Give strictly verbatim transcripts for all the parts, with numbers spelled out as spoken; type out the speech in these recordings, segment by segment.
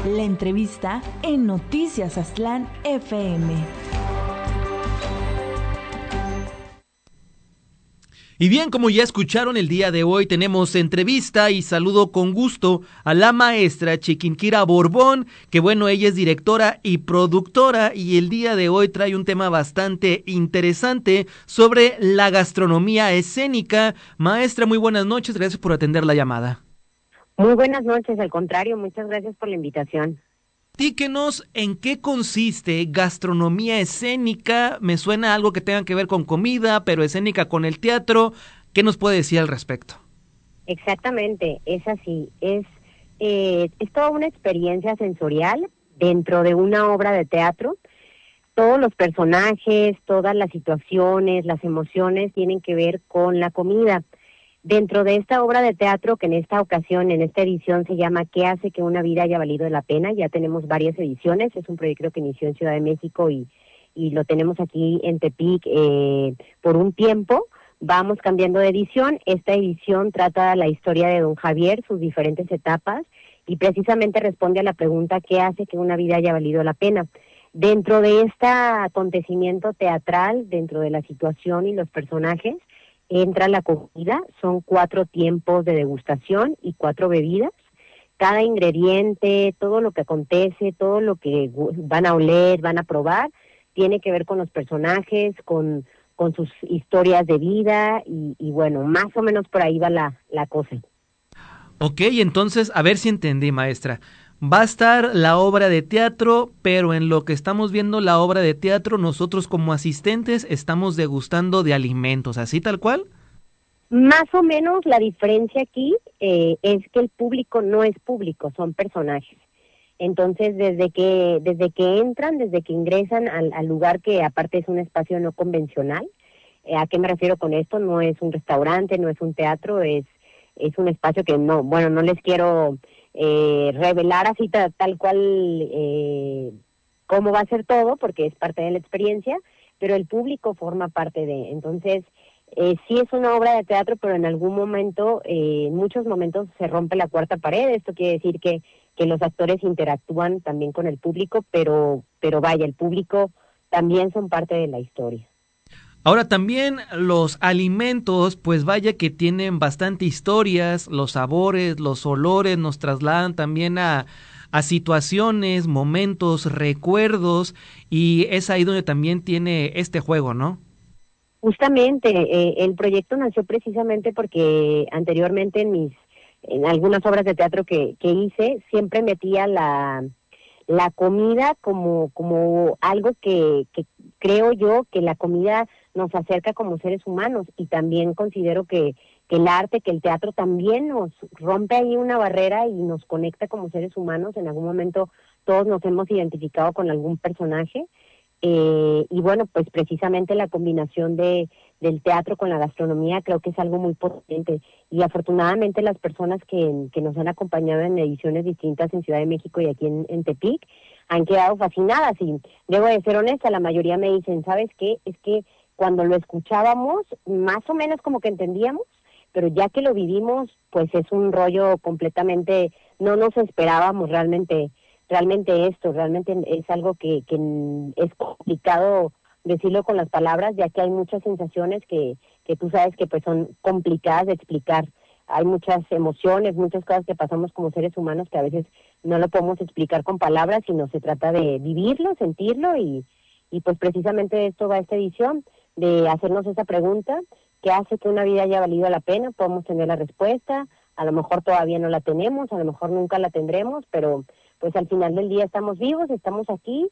La entrevista en Noticias Aztlán F M. Y bien, como ya escucharon, el día de hoy tenemos entrevista y saludo con gusto a la maestra Chiquinquira Borbón, que bueno, ella es directora y productora y el día de hoy trae un tema bastante interesante sobre la gastronomía escénica. Maestra, muy buenas noches, gracias por atender la llamada. Muy buenas noches, al contrario, muchas gracias por la invitación. Platíquenos en qué consiste gastronomía escénica. Me suena algo que tenga que ver con comida, pero escénica con el teatro. ¿Qué nos puede decir al respecto? Exactamente, es así. Es, eh, es toda una experiencia sensorial dentro de una obra de teatro. Todos los personajes, todas las situaciones, las emociones tienen que ver con la comida. Dentro de esta obra de teatro, que en esta ocasión, en esta edición, se llama ¿Qué hace que una vida haya valido la pena? Ya tenemos varias ediciones, es un proyecto que inició en Ciudad de México y, y lo tenemos aquí en Tepic eh, por un tiempo. Vamos cambiando de edición. Esta edición trata la historia de don Javier, sus diferentes etapas, y precisamente responde a la pregunta ¿qué hace que una vida haya valido la pena? Dentro de este acontecimiento teatral, dentro de la situación y los personajes, entra la comida, son cuatro tiempos de degustación y cuatro bebidas. Cada ingrediente, todo lo que acontece, todo lo que van a oler, van a probar, tiene que ver con los personajes, con, con sus historias de vida y, y bueno, más o menos por ahí va la, la cosa. Ok, entonces, a ver si entendí, maestra. Va a estar la obra de teatro, pero en lo que estamos viendo la obra de teatro, nosotros como asistentes estamos degustando de alimentos, ¿así tal cual? Más o menos la diferencia aquí eh, es que el público no es público, son personajes. Entonces, desde que desde que entran, desde que ingresan al, al lugar, que aparte es un espacio no convencional, eh, ¿a qué me refiero con esto? No es un restaurante, no es un teatro, es es un espacio que no, bueno, no les quiero eh, revelar así ta, tal cual eh, cómo va a ser todo, porque es parte de la experiencia, pero el público forma parte de, entonces, eh, sí es una obra de teatro, pero en algún momento, eh, en muchos momentos se rompe la cuarta pared. Esto quiere decir que, que los actores interactúan también con el público, pero, pero vaya, el público también son parte de la historia. Ahora también los alimentos, pues vaya que tienen bastante historias, los sabores, los olores nos trasladan también a, a situaciones, momentos, recuerdos, y es ahí donde también tiene este juego, ¿no? Justamente, eh, el proyecto nació precisamente porque anteriormente en mis, en algunas obras de teatro que, que hice, siempre metía la la comida como como algo que, que creo yo que la comida nos acerca como seres humanos, y también considero que, que el arte, que el teatro también nos rompe ahí una barrera y nos conecta como seres humanos. En algún momento todos nos hemos identificado con algún personaje. Eh, y bueno, pues precisamente la combinación de del teatro con la gastronomía creo que es algo muy potente, y afortunadamente las personas que, que nos han acompañado en ediciones distintas en Ciudad de México y aquí en, en Tepic han quedado fascinadas, y debo de ser honesta, la mayoría me dicen, ¿sabes qué? Es que cuando lo escuchábamos más o menos como que entendíamos, pero ya que lo vivimos, pues es un rollo completamente, no nos esperábamos realmente realmente esto, realmente es algo que, que es complicado decirlo con las palabras, ya que hay muchas sensaciones que, que tú sabes que pues son complicadas de explicar. Hay muchas emociones, muchas cosas que pasamos como seres humanos que a veces no lo podemos explicar con palabras, sino se trata de vivirlo, sentirlo, y, y pues precisamente de esto va esta edición, de hacernos esa pregunta, ¿qué hace que una vida haya valido la pena? Podemos tener la respuesta, a lo mejor todavía no la tenemos, a lo mejor nunca la tendremos, pero pues al final del día estamos vivos, estamos aquí,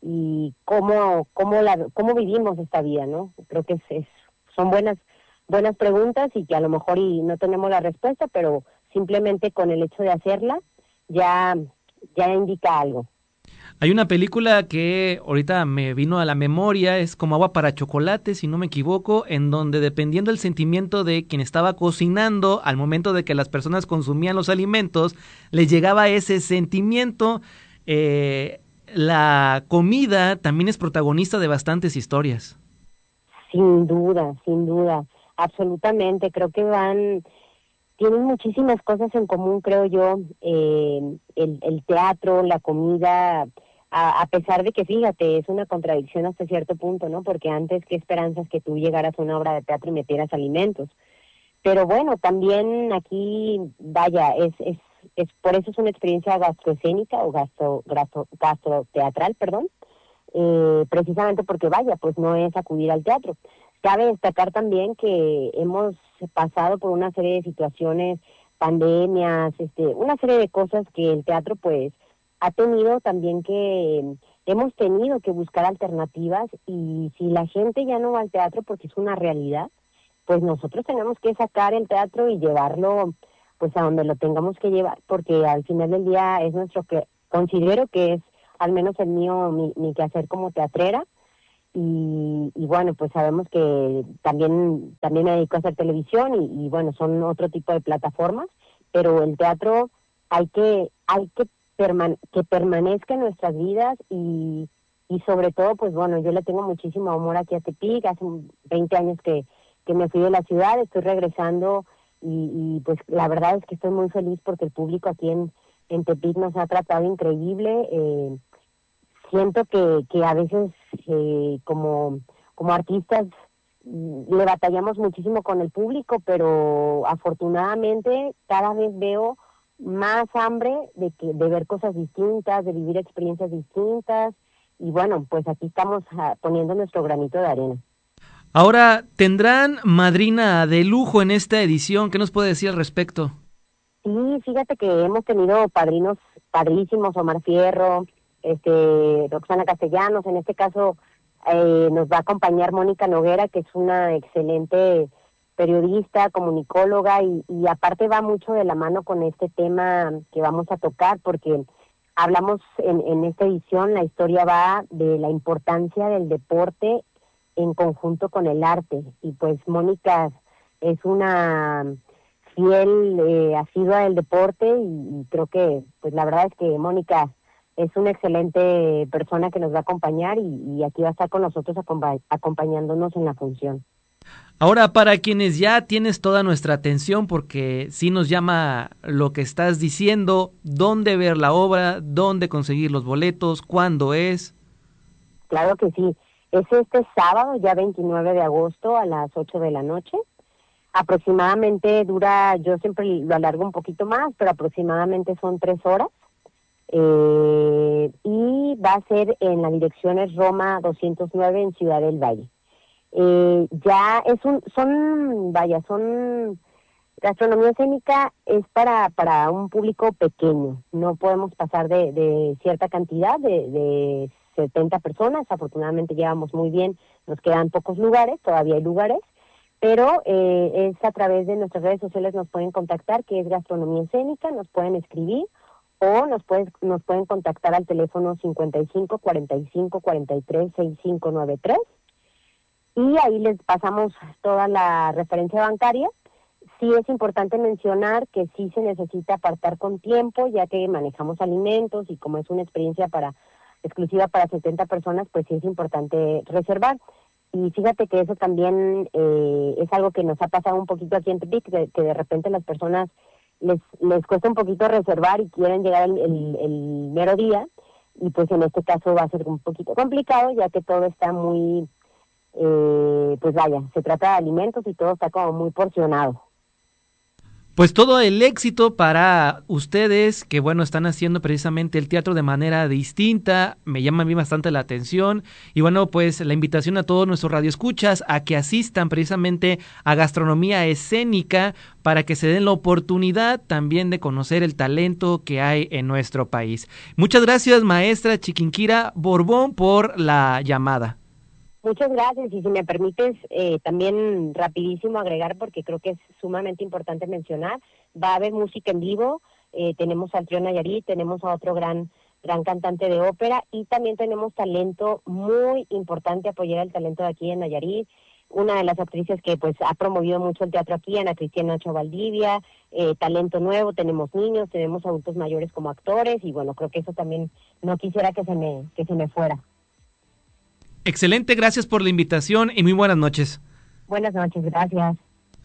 y cómo cómo la cómo vivimos esta vida, ¿no? Creo que es, es son buenas buenas preguntas, y que a lo mejor y no tenemos la respuesta, pero simplemente con el hecho de hacerla ya ya indica algo. Hay una película que ahorita me vino a la memoria, es como Agua para Chocolate, si no me equivoco, en donde dependiendo del sentimiento de quien estaba cocinando, al momento de que las personas consumían los alimentos, les llegaba ese sentimiento. Eh, la comida también es protagonista de bastantes historias. Sin duda, sin duda, absolutamente. Creo que van tienen muchísimas cosas en común, creo yo, eh, el, el teatro, la comida, a, a pesar de que, fíjate, es una contradicción hasta cierto punto, ¿no? Porque antes, qué esperanzas que tú llegaras a una obra de teatro y metieras alimentos. Pero bueno, también aquí, vaya, es, es, es por eso es una experiencia gastroescénica o gastro, gastro, gastroteatral, perdón, eh, precisamente porque, vaya, pues no es acudir al teatro. Cabe destacar también que hemos pasado por una serie de situaciones, pandemias, este, una serie de cosas que el teatro pues ha tenido también que, hemos tenido que buscar alternativas, y si la gente ya no va al teatro porque es una realidad, pues nosotros tenemos que sacar el teatro y llevarlo pues a donde lo tengamos que llevar, porque al final del día es nuestro, que considero que es al menos el mío, mi, mi quehacer como teatrera. Y, y bueno, pues sabemos que también también me dedico a hacer televisión y, y bueno, son otro tipo de plataformas, pero el teatro hay que hay que perman que permanezca en nuestras vidas, y y sobre todo, pues bueno, yo le tengo muchísimo amor aquí a Tepic. Hace veinte años que, que me fui de la ciudad, estoy regresando, y, y pues la verdad es que estoy muy feliz porque el público aquí en, en Tepic nos ha tratado increíble. eh, Siento que, que a veces eh, como, como artistas mm, le batallamos muchísimo con el público, pero afortunadamente cada vez veo más hambre de que de ver cosas distintas, de vivir experiencias distintas, y bueno, pues aquí estamos uh, poniendo nuestro granito de arena. Ahora, ¿tendrán madrina de lujo en esta edición? ¿Qué nos puede decir al respecto? Sí, fíjate que hemos tenido padrinos padrísimos, Omar Fierro, este, Roxana Castellanos. En este caso eh, nos va a acompañar Mónica Noguera, que es una excelente periodista, comunicóloga, y, y aparte va mucho de la mano con este tema que vamos a tocar, porque hablamos en, en esta edición, la historia va de la importancia del deporte en conjunto con el arte, y pues Mónica es una fiel eh, asidua del deporte, y, y creo que pues la verdad es que Mónica es una excelente persona que nos va a acompañar, y, y aquí va a estar con nosotros acompa acompañándonos en la función. Ahora, para quienes ya tienes toda nuestra atención, porque sí nos llama lo que estás diciendo, ¿dónde ver la obra? ¿Dónde conseguir los boletos? ¿Cuándo es? Claro que sí, es este sábado, ya veintinueve de agosto a las ocho de la noche. Aproximadamente dura, yo siempre lo alargo un poquito más, pero aproximadamente son tres horas. Eh, y va a ser en la dirección es Roma doscientos nueve en Ciudad del Valle. Eh, ya es un, son, vaya, son, gastronomía escénica es para, para un público pequeño, no podemos pasar de, de cierta cantidad, de, de setenta personas, afortunadamente llevamos muy bien, nos quedan pocos lugares, todavía hay lugares, pero eh, es a través de nuestras redes sociales, nos pueden contactar, que es gastronomía escénica, nos pueden escribir, o nos pueden, nos pueden contactar al teléfono cincuenta y cinco, cuarenta y cinco, cuarenta y tres, sesenta y cinco noventa y tres, y ahí les pasamos toda la referencia bancaria. Sí es importante mencionar que sí se necesita apartar con tiempo, ya que manejamos alimentos y como es una experiencia para exclusiva para setenta personas, pues sí es importante reservar. Y fíjate que eso también eh, es algo que nos ha pasado un poquito aquí en Tepic, que, que de repente las personas les les cuesta un poquito reservar y quieren llegar el, el, el mero día, y pues en este caso va a ser un poquito complicado, ya que todo está muy, eh, pues vaya, se trata de alimentos y todo está como muy porcionado. Pues todo el éxito para ustedes, que bueno, están haciendo precisamente el teatro de manera distinta, me llama a mí bastante la atención, y bueno, pues la invitación a todos nuestros radioescuchas a que asistan precisamente a Gastronomía Escénica para que se den la oportunidad también de conocer el talento que hay en nuestro país. Muchas gracias, maestra Chiquinquira Borbón, por la llamada. Muchas gracias, y si me permites eh, también rapidísimo agregar, porque creo que es sumamente importante mencionar, va a haber música en vivo, eh, tenemos al Trío Nayarit, tenemos a otro gran gran cantante de ópera, y también tenemos talento muy importante, apoyar el talento de aquí en Nayarit, una de las actrices que pues ha promovido mucho el teatro aquí, Ana Cristina Nacho Valdivia, eh, talento nuevo, tenemos niños, tenemos adultos mayores como actores, y bueno, creo que eso también no quisiera que se me, que se me fuera. Excelente, gracias por la invitación y muy buenas noches. Buenas noches, gracias.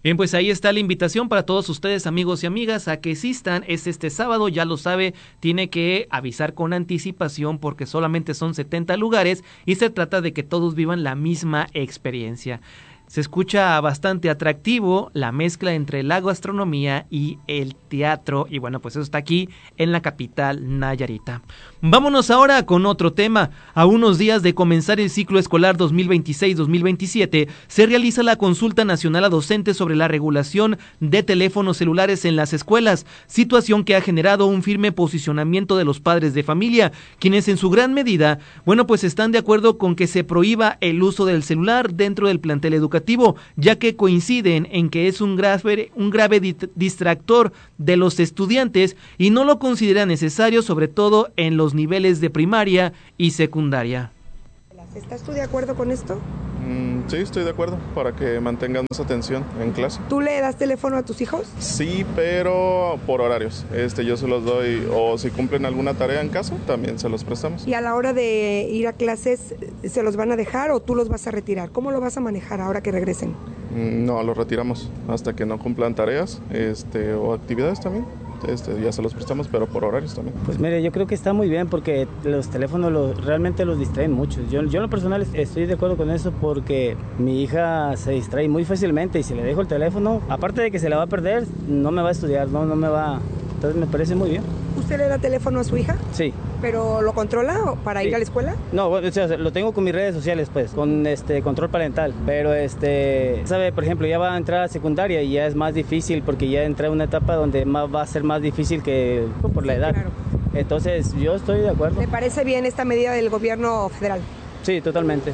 Bien, pues ahí está la invitación para todos ustedes, amigos y amigas, a que asistan. Es este sábado, ya lo sabe, tiene que avisar con anticipación porque solamente son setenta lugares y se trata de que todos vivan la misma experiencia. Se escucha bastante atractivo la mezcla entre la gastronomía y el teatro. Y bueno, pues eso está aquí en la capital nayarita. Vámonos ahora con otro tema. A unos días de comenzar el ciclo escolar dos mil veintiséis dos mil veintisiete, se realiza la consulta nacional a docentes sobre la regulación de teléfonos celulares en las escuelas, situación que ha generado un firme posicionamiento de los padres de familia, quienes en su gran medida, bueno, pues están de acuerdo con que se prohíba el uso del celular dentro del plantel educativo, ya que coinciden en que es un grave, un grave distractor de los estudiantes y no lo consideran necesario, sobre todo en los niveles de primaria y secundaria. ¿Estás tú de acuerdo con esto? Mm, sí, estoy de acuerdo, para que mantengan más atención en clase. ¿Tú le das teléfono a tus hijos? Sí, pero por horarios. Este, yo se los doy, o si cumplen alguna tarea en casa, también se los prestamos. ¿Y a la hora de ir a clases, se los van a dejar o tú los vas a retirar? ¿Cómo lo vas a manejar ahora que regresen? Mm, no, los retiramos hasta que no cumplan tareas este, o actividades también. Este, ya se los prestamos, pero por horarios también. Pues mire, yo creo que está muy bien porque los teléfonos los, realmente los distraen mucho. Yo, yo en lo personal estoy de acuerdo con eso porque mi hija se distrae muy fácilmente y si le dejo el teléfono, aparte de que se la va a perder, no me va a estudiar, no, no me va... Entonces me parece muy bien. ¿Usted le da teléfono a su hija? Sí. ¿Pero lo controla para sí. ir a la escuela? No, o sea, lo tengo con mis redes sociales, pues, con este control parental. Pero, este, sabe, por ejemplo, ya va a entrar a secundaria y ya es más difícil porque ya entra en una etapa donde más, va a ser más difícil que por la sí, edad. Claro. Entonces, yo estoy de acuerdo. ¿Le parece bien esta medida del gobierno federal? Sí, totalmente.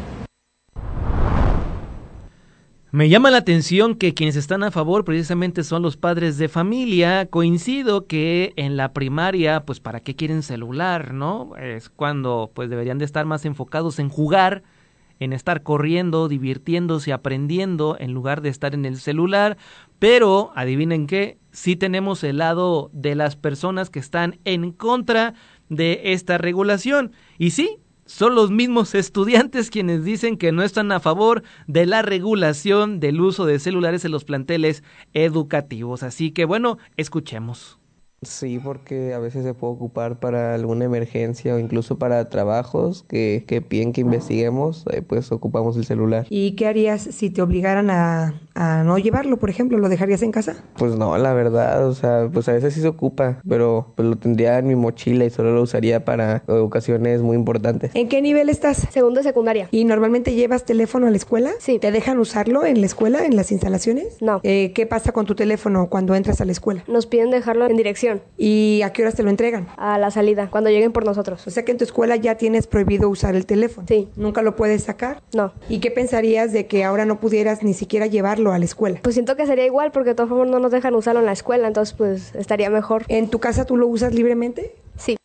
Me llama la atención que quienes están a favor precisamente son los padres de familia. Coincido que en la primaria, pues ¿para qué quieren celular, no? Es cuando pues deberían de estar más enfocados en jugar, en estar corriendo, divirtiéndose, aprendiendo, en lugar de estar en el celular. Pero, adivinen qué, sí tenemos el lado de las personas que están en contra de esta regulación. Y sí, son los mismos estudiantes quienes dicen que no están a favor de la regulación del uso de celulares en los planteles educativos. Así que bueno, escuchemos. Sí, porque a veces se puede ocupar para alguna emergencia o incluso para trabajos que, que piden que investiguemos, eh, pues ocupamos el celular. ¿Y qué harías si te obligaran a, a no llevarlo, por ejemplo? ¿Lo dejarías en casa? Pues no, la verdad, o sea, pues a veces sí se ocupa, pero pues lo tendría en mi mochila y solo lo usaría para ocasiones muy importantes. ¿En qué nivel estás? Segundo de secundaria. ¿Y normalmente llevas teléfono a la escuela? Sí. ¿Te dejan usarlo en la escuela, en las instalaciones? No. Eh, ¿Qué pasa con tu teléfono cuando entras a la escuela? Nos piden dejarlo en dirección. ¿Y a qué horas te lo entregan? A la salida, cuando lleguen por nosotros. O sea que en tu escuela ya tienes prohibido usar el teléfono. Sí. ¿Nunca lo puedes sacar? No. ¿Y qué pensarías de que ahora no pudieras ni siquiera llevarlo a la escuela? Pues siento que sería igual porque de todas formas no nos dejan usarlo en la escuela, entonces pues estaría mejor. ¿En tu casa tú lo usas libremente? Sí.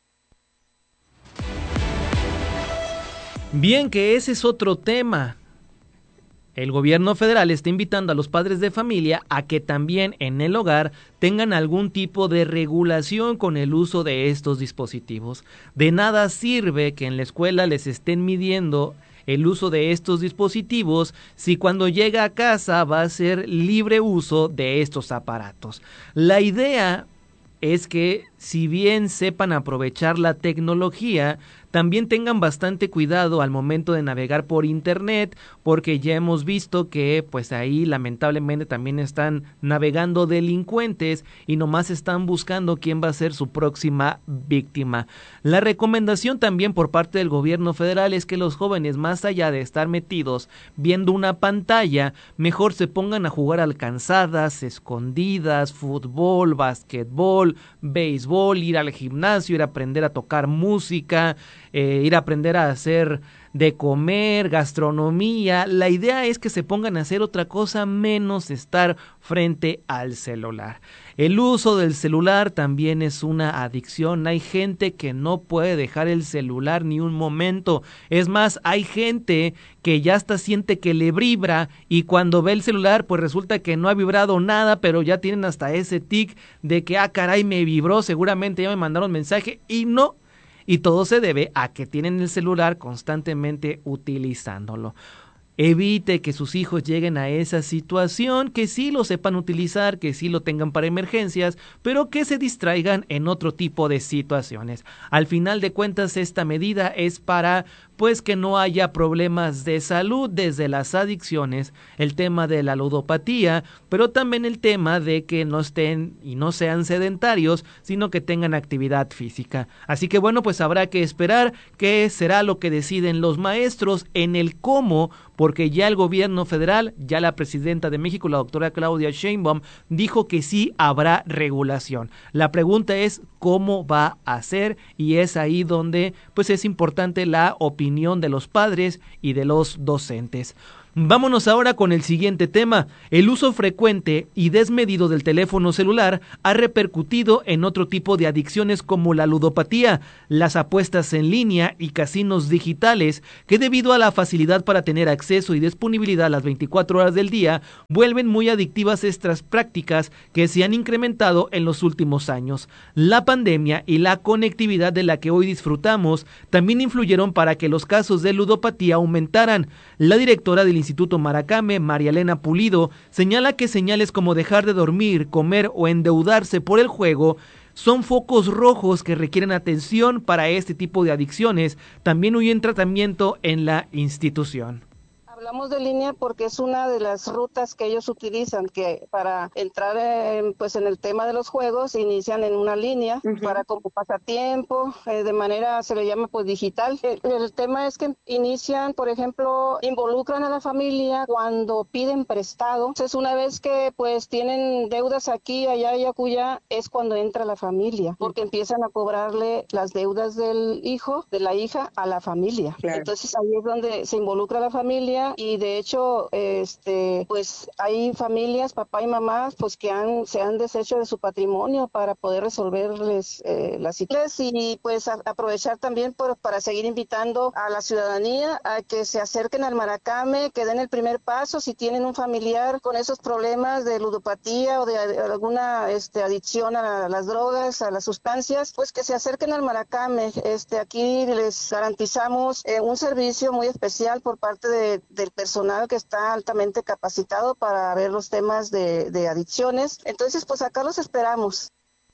Bien, que ese es otro tema. El gobierno federal está invitando a los padres de familia a que también en el hogar tengan algún tipo de regulación con el uso de estos dispositivos. De nada sirve que en la escuela les estén midiendo el uso de estos dispositivos si cuando llega a casa va a ser libre uso de estos aparatos. La idea es que si bien sepan aprovechar la tecnología, también tengan bastante cuidado al momento de navegar por internet, porque ya hemos visto que pues ahí lamentablemente también están navegando delincuentes y nomás están buscando quién va a ser su próxima víctima. La recomendación también por parte del gobierno federal es que los jóvenes, más allá de estar metidos viendo una pantalla, mejor se pongan a jugar alcanzadas, escondidas, fútbol, básquetbol, béisbol, ir al gimnasio, ir a aprender a tocar música, Eh, ir a aprender a hacer de comer, gastronomía. La idea es que se pongan a hacer otra cosa menos estar frente al celular. El uso del celular también es una adicción. Hay gente que no puede dejar el celular ni un momento. Es más, hay gente que ya hasta siente que le vibra y cuando ve el celular pues resulta que no ha vibrado nada, pero ya tienen hasta ese tic de que, ah caray, me vibró, seguramente ya me mandaron mensaje y no. Y todo se debe a que tienen el celular constantemente utilizándolo. evite que sus hijos lleguen a esa situación, que sí lo sepan utilizar, que sí lo tengan para emergencias, pero que se distraigan en otro tipo de situaciones. Al final de cuentas, esta medida es para pues que no haya problemas de salud desde las adicciones, el tema de la ludopatía, pero también el tema de que no estén y no sean sedentarios, sino que tengan actividad física. Así que bueno, pues habrá que esperar qué será lo que deciden los maestros en el cómo, porque ya el gobierno federal, ya la presidenta de México, la doctora Claudia Sheinbaum, dijo que sí habrá regulación. La pregunta es cómo va a ser, y es ahí donde pues es importante la opinión de los padres y de los docentes. Vámonos ahora con el siguiente tema. El uso frecuente y desmedido del teléfono celular ha repercutido en otro tipo de adicciones como la ludopatía, las apuestas en línea y casinos digitales, que debido a la facilidad para tener acceso y disponibilidad las veinticuatro horas del día, vuelven muy adictivas estas prácticas que se han incrementado en los últimos años. La pandemia y la conectividad de la que hoy disfrutamos también influyeron para que los casos de ludopatía aumentaran. La directora del Instituto Maracame, María Elena Pulido, señala que señales como dejar de dormir, comer o endeudarse por el juego son focos rojos que requieren atención para este tipo de adicciones. También hubo un tratamiento en la institución. Hablamos de línea porque es una de las rutas que ellos utilizan, que para entrar en, pues en el tema de los juegos inician en una línea uh-huh. para como pasatiempo, eh, de manera se le llama pues digital. El, el tema es que inician, por ejemplo, involucran a la familia cuando piden prestado. Entonces una vez que pues tienen deudas aquí, allá y acullá, es cuando entra la familia, porque empiezan a cobrarle las deudas del hijo, de la hija, a la familia. Claro. Entonces ahí es donde se involucra la familia. Y de hecho, este, pues hay familias, papá y mamá, pues que han, se han deshecho de su patrimonio para poder resolverles eh, las situaciones y pues a, aprovechar también por, para seguir invitando a la ciudadanía a que se acerquen al Maracame, que den el primer paso si tienen un familiar con esos problemas de ludopatía o de, de alguna este, adicción a las drogas, a las sustancias, pues que se acerquen al Maracame. Este, aquí les garantizamos eh, un servicio muy especial por parte de, de del personal que está altamente capacitado para ver los temas de, de adicciones. Entonces, pues acá los esperamos.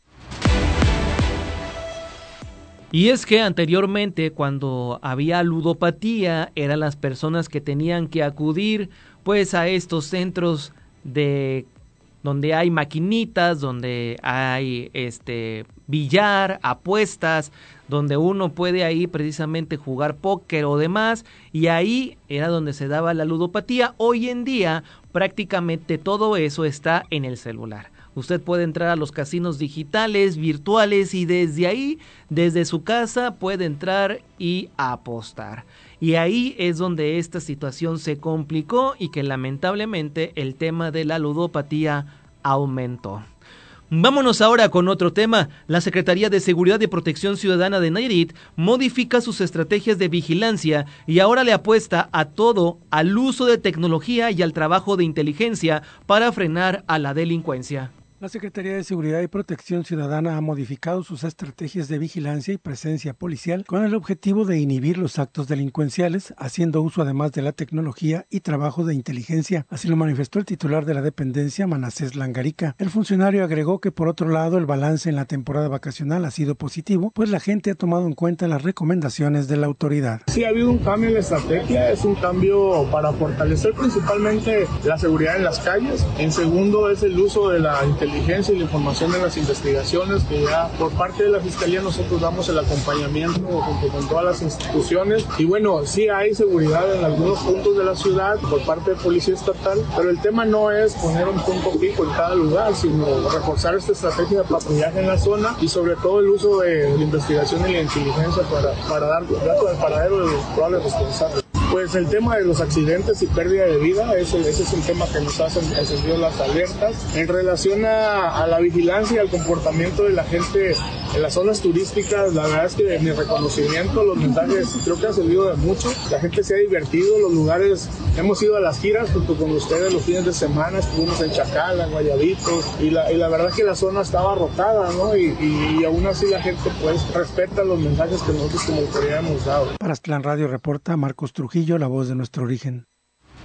Y es que anteriormente, cuando había ludopatía, eran las personas que tenían que acudir pues a estos centros de donde hay maquinitas, donde hay este billar, apuestas, donde uno puede ahí precisamente jugar póker o demás, y ahí era donde se daba la ludopatía. Hoy en día prácticamente todo eso está en el celular. Usted puede entrar a los casinos digitales, virtuales, y desde ahí, desde su casa, puede entrar y apostar. Y ahí es donde esta situación se complicó y que lamentablemente el tema de la ludopatía aumentó. Vámonos ahora con otro tema. La Secretaría de Seguridad y Protección Ciudadana de Nayarit modifica sus estrategias de vigilancia y ahora le apuesta a todo, al uso de tecnología y al trabajo de inteligencia para frenar a la delincuencia. La Secretaría de Seguridad y Protección Ciudadana ha modificado sus estrategias de vigilancia y presencia policial con el objetivo de inhibir los actos delincuenciales, haciendo uso además de la tecnología y trabajo de inteligencia. Así lo manifestó el titular de la dependencia, Manasés Langarica. El funcionario agregó que por otro lado el balance en la temporada vacacional ha sido positivo, pues la gente ha tomado en cuenta las recomendaciones de la autoridad. Sí, ha habido un cambio en la estrategia, es un cambio para fortalecer principalmente la seguridad en las calles. En segundo es el uso de la inteligencia inteligencia y la información en las investigaciones, que ya por parte de la Fiscalía nosotros damos el acompañamiento junto con todas las instituciones. Y bueno, sí hay seguridad en algunos puntos de la ciudad por parte de Policía Estatal, pero el tema no es poner un punto fijo en cada lugar, sino reforzar esta estrategia de patrullaje en la zona y sobre todo el uso de la investigación y la inteligencia para, para dar datos al paradero de los probables responsables. Pues el tema de los accidentes y pérdida de vida, ese, ese es el tema que nos hacen encendido las alertas. En relación a, a la vigilancia y al comportamiento de la gente en las zonas turísticas, la verdad es que mi reconocimiento, los mensajes creo que han servido de mucho. La gente se ha divertido, los lugares, hemos ido a las giras junto con ustedes los fines de semana, estuvimos en Chacala, en Guayabitos, y la, y la verdad es que la zona estaba abarrotada, ¿no? Y, y, y aún así la gente pues respeta los mensajes que nosotros como autoridad hemos dado. Para Aztlán Radio reporta Marcos Trujillo, la voz de nuestro origen.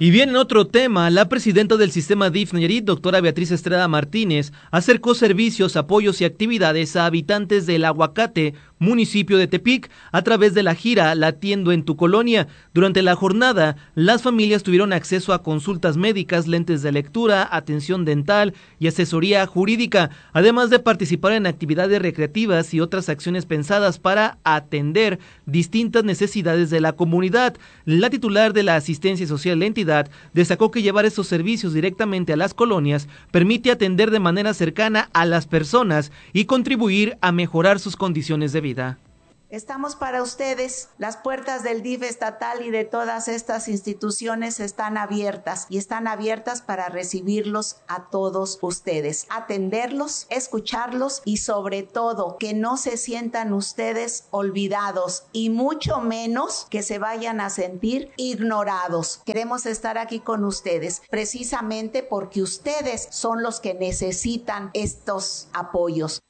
Y bien, en otro tema, la presidenta del sistema D I F Nayarit, doctora Beatriz Estrada Martínez, acercó servicios, apoyos y actividades a habitantes del Aguacate, municipio de Tepic, a través de la gira La Atiendo en tu Colonia. Durante la jornada, las familias tuvieron acceso a consultas médicas, lentes de lectura, atención dental y asesoría jurídica, además de participar en actividades recreativas y otras acciones pensadas para atender distintas necesidades de la comunidad. La titular de la asistencia social de la entidad destacó que llevar estos servicios directamente a las colonias permite atender de manera cercana a las personas y contribuir a mejorar sus condiciones de vida. Estamos para ustedes. Las puertas del D I F estatal y de todas estas instituciones están abiertas y están abiertas para recibirlos a todos ustedes, atenderlos, escucharlos y sobre todo que no se sientan ustedes olvidados y mucho menos que se vayan a sentir ignorados. Queremos estar aquí con ustedes precisamente porque ustedes son los que necesitan estos apoyos.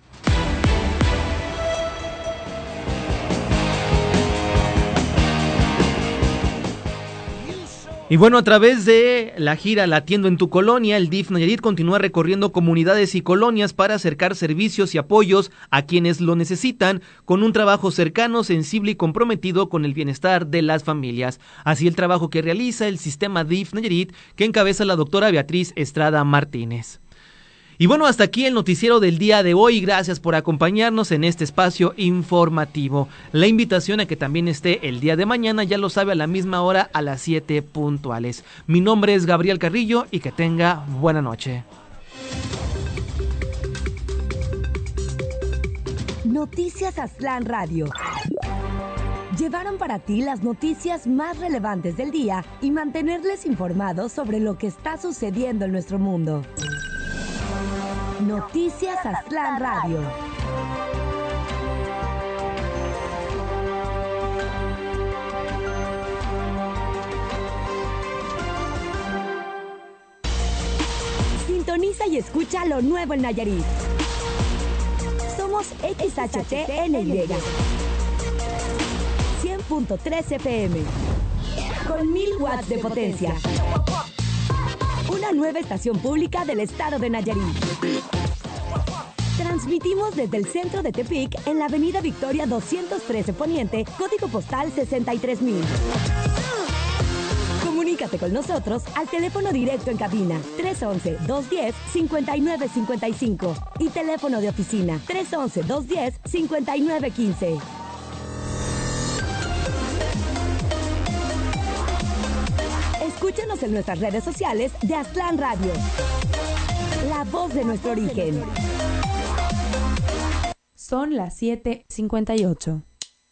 Y bueno, a través de la gira La Atiendo en tu Colonia, el D I F Nayarit continúa recorriendo comunidades y colonias para acercar servicios y apoyos a quienes lo necesitan, con un trabajo cercano, sensible y comprometido con el bienestar de las familias. Así el trabajo que realiza el sistema D I F Nayarit, que encabeza la doctora Beatriz Estrada Martínez. Y bueno, hasta aquí el noticiero del día de hoy. Gracias por acompañarnos en este espacio informativo. La invitación a que también esté el día de mañana, ya lo sabe, a la misma hora, a las siete puntuales. Mi nombre es Gabriel Carrillo y que tenga buena noche. Noticias Aztlán Radio. Llevaron para ti las noticias más relevantes del día y mantenerles informados sobre lo que está sucediendo en nuestro mundo. Noticias Aztlán Radio. Sintoniza y escucha lo nuevo en Nayarit. Somos X H T N Y cien punto tres F M con mil watts de potencia. Una nueva estación pública del estado de Nayarit. Transmitimos desde el centro de Tepic en la avenida Victoria doscientos trece Poniente, código postal sesenta y tres mil. Comunícate con nosotros al teléfono directo en cabina tres once, dos diez, cincuenta y nueve cincuenta y cinco y teléfono de oficina tres once, dos diez, cincuenta y nueve quince. Escúchanos en nuestras redes sociales de Aztlán Radio. La voz de nuestro origen. Son las siete cincuenta y ocho.